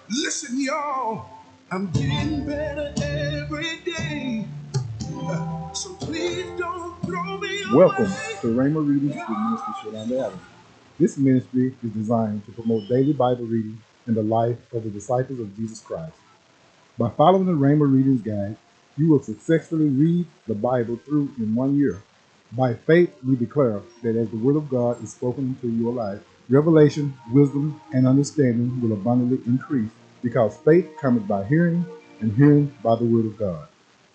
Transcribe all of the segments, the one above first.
Listen, y'all, I'm getting better every day. So please don't throw me away. Welcome to Rhema Readings with Minister Shalanda Adams. This ministry is designed to promote daily Bible reading in the life of the disciples of Jesus Christ. By following the Rhema Readings Guide, you will successfully read the Bible through in 1 year. By faith, we declare that as the Word of God is spoken into your life, revelation, wisdom, and understanding will abundantly increase, because faith cometh by hearing, and hearing by the Word of God.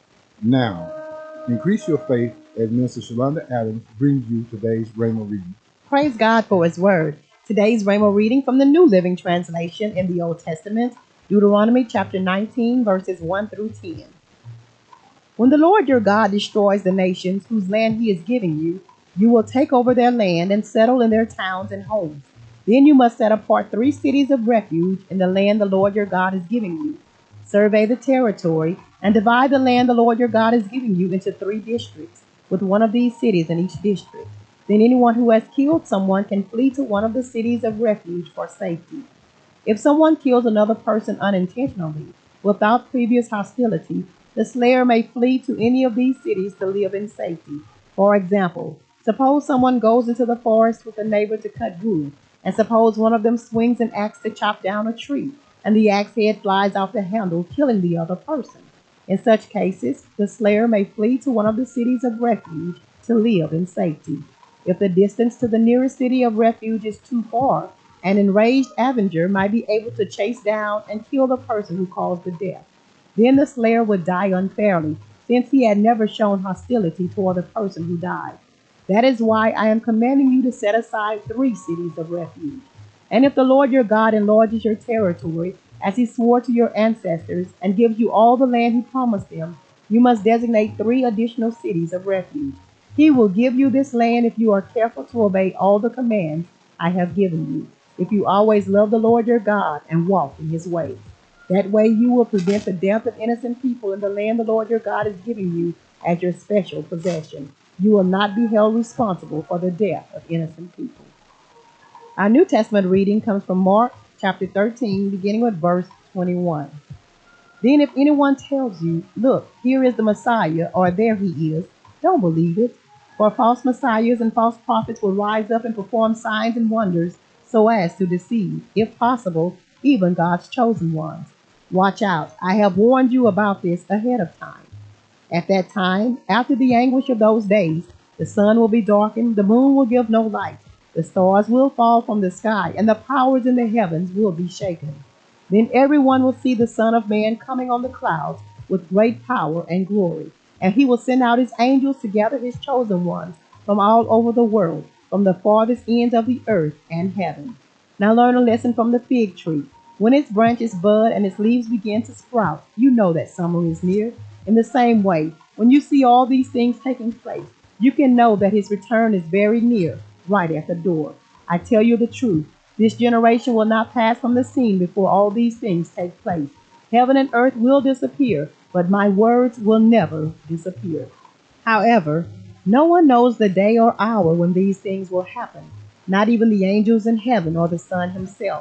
Now, increase your faith as Minister Shalanda Adams brings you today's Rhema reading. Praise God for His Word. Today's Rhema reading from the New Living Translation in the Old Testament, Deuteronomy chapter 19, verses 1 through 10. When the Lord your God destroys the nations whose land He is giving you, you will take over their land and settle in their towns and homes. Then you must set apart 3 cities of refuge in the land the Lord your God is giving you. Survey the territory and divide the land the Lord your God is giving you into 3 districts, with one of these cities in each district. Then anyone who has killed someone can flee to one of the cities of refuge for safety. If someone kills another person unintentionally, without previous hostility, the slayer may flee to any of these cities to live in safety. For example, suppose someone goes into the forest with a neighbor to cut wood, and suppose one of them swings an axe to chop down a tree, and the axe head flies off the handle, killing the other person. In such cases, the slayer may flee to one of the cities of refuge to live in safety. If the distance to the nearest city of refuge is too far, an enraged avenger might be able to chase down and kill the person who caused the death. Then the slayer would die unfairly, since he had never shown hostility toward the person who died. That is why I am commanding you to set aside 3 cities of refuge. And if the Lord your God enlarges your territory, as he swore to your ancestors, and gives you all the land he promised them, you must designate 3 additional cities of refuge. He will give you this land if you are careful to obey all the commands I have given you, if you always love the Lord your God and walk in his ways. That way you will prevent the death of innocent people in the land the Lord your God is giving you as your special possession. You will not be held responsible for the death of innocent people. Our New Testament reading comes from Mark chapter 13, beginning with verse 21. Then if anyone tells you, "Look, here is the Messiah," or "There he is," don't believe it. For false messiahs and false prophets will rise up and perform signs and wonders so as to deceive, if possible, even God's chosen ones. Watch out. I have warned you about this ahead of time. At that time, after the anguish of those days, the sun will be darkened, the moon will give no light, the stars will fall from the sky, and the powers in the heavens will be shaken. Then everyone will see the Son of Man coming on the clouds with great power and glory. And he will send out his angels to gather his chosen ones from all over the world, from the farthest ends of the earth and heaven. Now learn a lesson from the fig tree. When its branches bud and its leaves begin to sprout, you know that summer is near. In the same way, when you see all these things taking place, you can know that his return is very near, right at the door. I tell you the truth. This generation will not pass from the scene before all these things take place. Heaven and earth will disappear, but my words will never disappear. However, no one knows the day or hour when these things will happen, not even the angels in heaven or the Son himself,